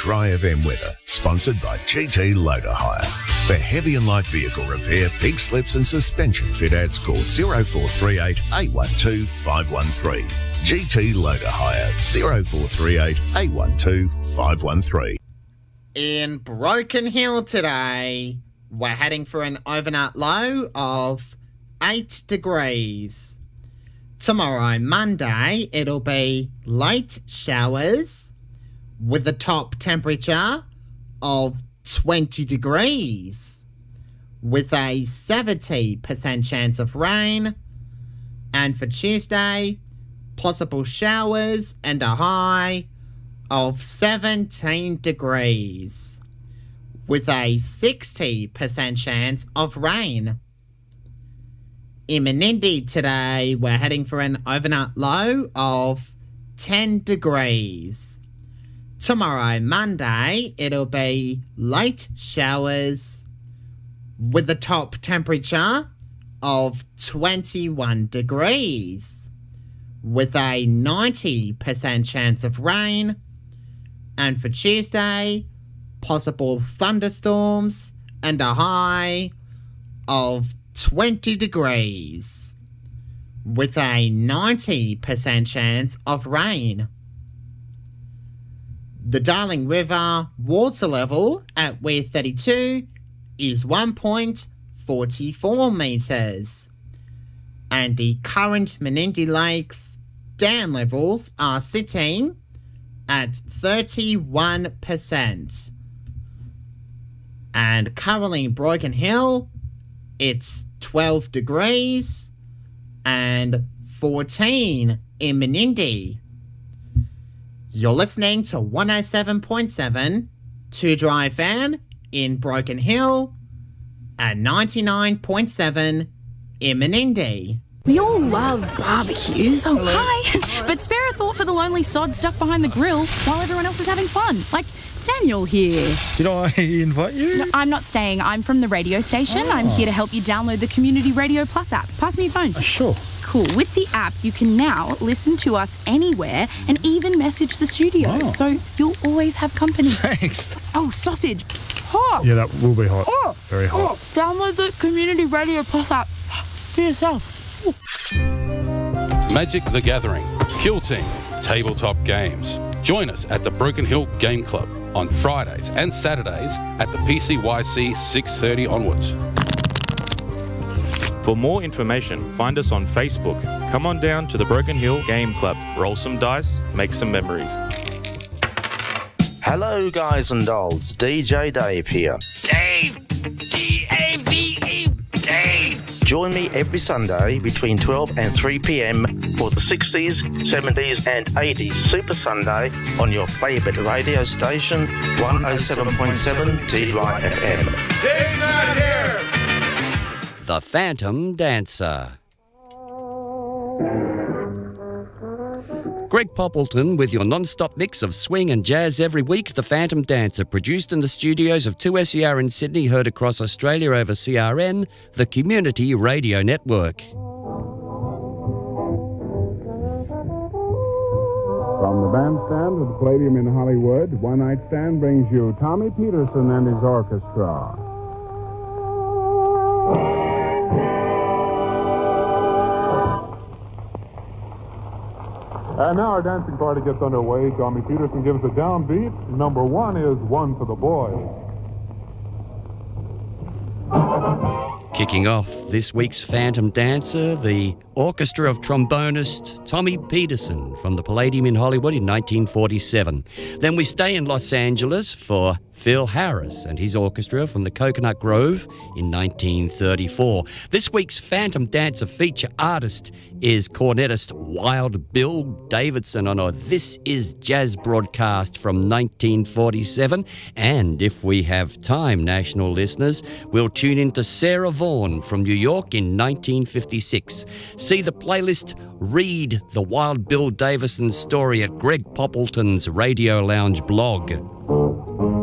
Dry FM weather, sponsored by GT Loader Hire. For heavy and light vehicle repair, pig slips and suspension fit-outs, call 0438 812 513. GT Loader Hire, 0438 812 513. In Broken Hill today, we're heading for an overnight low of 8 degrees. Tomorrow, Monday, it'll be light showers with a top temperature of 20 degrees with a 70% chance of rain. And for Tuesday, possible showers and a high of 17 degrees with a 60% chance of rain. In Menindee today, we're heading for an overnight low of 10 degrees. Tomorrow, Monday, it'll be light showers with a top temperature of 21 degrees with a 90% chance of rain. And for Tuesday, possible thunderstorms and a high of 20 degrees with a 90% chance of rain. The Darling River water level at Weir 32 is 1.44 metres. And the current Menindee Lakes dam levels are sitting at 31%. And currently in Broken Hill, it's 12 degrees and 14 in Menindee. You're listening to 107.7 2 Dry FM in Broken Hill and 99.7 in Menindee. We all love barbecues. Oh, hi. But spare a thought for the lonely sod stuck behind the grill while everyone else is having fun. Like Daniel here. Did I invite you? No, I'm not staying. I'm from the radio station. I'm here to help you download the Community Radio Plus app. Pass me your phone. Sure. Cool. With the app, you can now listen to us anywhere and even message the studio. Oh. So you'll always have company. Thanks. Oh, sausage. Hot. Yeah, that will be hot. Oh. Very hot. Download the Community Radio Plus app for yourself. Magic the Gathering, Kill Team, tabletop games. Join us at the Broken Hill Game Club on Fridays and Saturdays at the PCYC 6:30 onwards. For more information, find us on Facebook. Come on down to the Broken Hill Game Club. Roll some dice, make some memories. Hello, guys and dolls. DJ Dave here. Dave! D-A-V-E! Dave! Join me every Sunday between 12 and 3 p.m. for the 60s, 70s and 80s Super Sunday on your favourite radio station, 107.7 T-Dry FM. Dave not here! The Phantom Dancer. Greg Poppleton with your non-stop mix of swing and jazz every week. The Phantom Dancer, produced in the studios of 2SER in Sydney, heard across Australia over CRN, the Community Radio Network. From the bandstand of the Palladium in Hollywood, One Night Stand brings you Tommy Peterson and his orchestra. And now our dancing party gets underway. Tommy Peterson gives a downbeat. Number one is One for the Boys. Kicking off this week's Phantom Dancer, the orchestra of trombonist Tommy Peterson from the Palladium in Hollywood in 1947. Then we stay in Los Angeles for Phil Harris and his orchestra from the Coconut Grove in 1934. This week's Phantom Dancer feature artist is cornetist Wild Bill Davidson on a This Is Jazz broadcast from 1947. And if we have time, national listeners, we'll tune into Sarah Vaughan from New York in 1956. See the playlist, read the Wild Bill Davison story at Greg Poppleton's Radio Lounge blog.